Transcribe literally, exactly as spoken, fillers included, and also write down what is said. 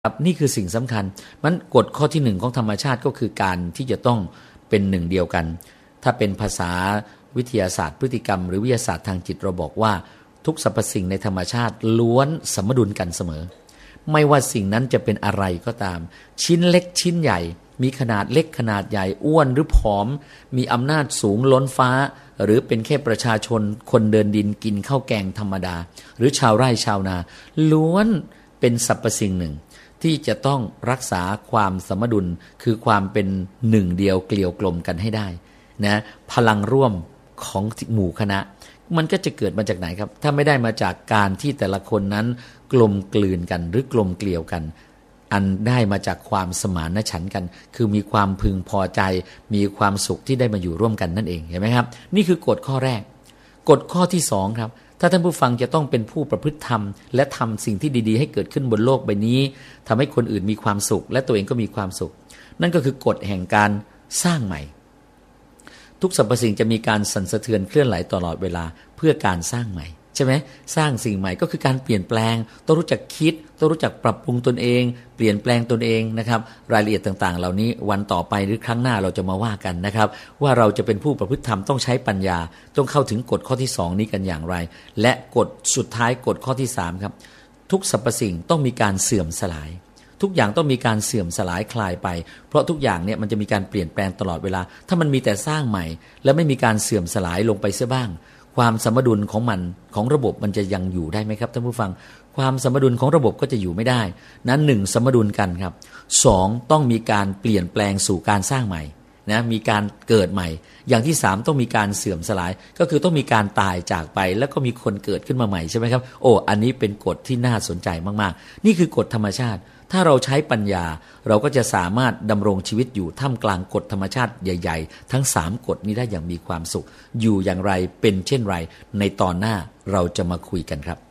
ครับนี่คือสิ่งสำคัญมันกฎข้อที่หนึ่งของธรรมชาติก็คือการที่จะต้องเป็นหนึ่งเดียวกันถ้าเป็นภาษาวิทยาศาสตร์พฤติกรรมหรือวิทยาศาสตร์ทางจิตเราบอกว่าทุกสรรพสิ่งในธรรมชาติล้วนสมดุลกันเสมอไม่ว่าสิ่งนั้นจะเป็นอะไรก็ตามชิ้นเล็กชิ้นใหญ่มีขนาดเล็กขนาดใหญ่อ้วนหรือผอมมีอำนาจสูงล้นฟ้าหรือเป็นแค่ประชาชนคนเดินดินกินข้าวแกงธรรมดาหรือชาวไร่ชาวนาล้วนเป็นสรรพสิ่งหนึ่งที่จะต้องรักษาความสมดุลคือความเป็นหนึ่งเดียวเกลียวกลมกันให้ได้นะพลังร่วมของหมู่คณะมันก็จะเกิดมาจากไหนครับถ้าไม่ได้มาจากการที่แต่ละคนนั้นกลมกลืนกันหรือกลมเกลียวกันอันได้มาจากความสมานฉันท์กันคือมีความพึงพอใจมีความสุขที่ได้มาอยู่ร่วมกันนั่นเองเห็นไหมครับนี่คือกฎข้อแรกกฎข้อที่สองครับถ้าท่านผู้ฟังจะต้องเป็นผู้ประพฤติธรรมและทำสิ่งที่ดีๆให้เกิดขึ้นบนโลกใบนี้ทำให้คนอื่นมีความสุขและตัวเองก็มีความสุขนั่นก็คือกฎแห่งการสร้างใหม่ทุกสรรพสิ่งจะมีการสั่นสะเทือนเคลื่อนไหวตลอดเวลาเพื่อการสร้างใหม่ใช่ไหมสร้างสิ่งใหม่ก็คือการเปลี่ยนแปลงต้องรู้จักคิดต้องรู้จักปรับปรุงตนเองเปลี่ยนแปลงตนเองนะครับรายละเอียดต่างๆเหล่านี้วันต่อไปหรือครั้งหน้าเราจะมาว่ากันนะครับว่าเราจะเป็นผู้ประพฤติธรรมต้องใช้ปัญญาต้องเข้าถึงกฎข้อที่สองนี้กันอย่างไรและกฎสุดท้ายกฎข้อที่สามครับทุกสรรพสิ่งต้องมีการเสื่อมสลายทุกอย่างต้องมีการเสื่อมสลายคลายไปเพราะทุกอย่างเนี่ยมันจะมีการเปลี่ยนแปลงตลอดเวลาถ้ามันมีแต่สร้างใหม่และไม่มีการเสื่อมสลายลงไปเสียบ้างความสมดุลของมันของระบบมันจะยังอยู่ได้ไหมครับท่านผู้ฟังความสมดุลของระบบก็จะอยู่ไม่ได้นั้นหนึ่งสมดุลกันครับสองต้องมีการเปลี่ยนแปลงสู่การสร้างใหม่นะมีการเกิดใหม่อย่างที่สามต้องมีการเสื่อมสลายก็คือต้องมีการตายจากไปแล้วก็มีคนเกิดขึ้นมาใหม่ใช่ไหมครับโอ้อันนี้เป็นกฎที่น่าสนใจมากๆนี่คือกฎธรรมชาติถ้าเราใช้ปัญญาเราก็จะสามารถดำรงชีวิตอยู่ท่ามกลางกฎธรรมชาติใหญ่ๆทั้งสามกฎนี้ได้อย่างมีความสุขอยู่อย่างไรเป็นเช่นไรในตอนหน้าเราจะมาคุยกันครับ